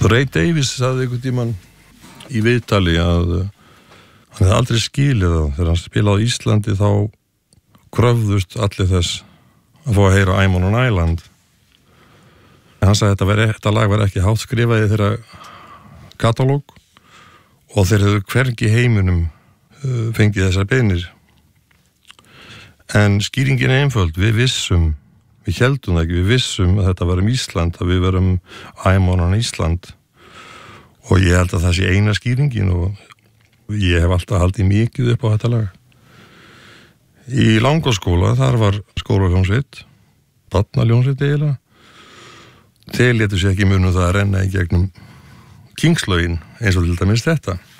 Ray Davies sagði einhvern tímann í viðtali að hann hefði aldrei skilið það. Þegar hann spilaði á Íslandi þá kröfðust allir þess að fá að heyra I'm on an Island. Hann sagði að þetta lag var ekki hátt skrifað í þeirra katalóg og þeir hefðu hvergi í heiminum fengið þessar beiðnir. En skýringin er einföld, við héldum það ekki, við vissum að þetta var Ísland, að við verum I'm on an Ísland og ég held að það sé eina skýringin og ég hef alltaf haldið mikið upp á þetta lag. Í Langaskóla, þar var skólahljómsveit, barnahljómsveit eiginlega. Þeir létu sér ekki munum það að renna í gegnum Kingslögin eins og til dæmis þetta.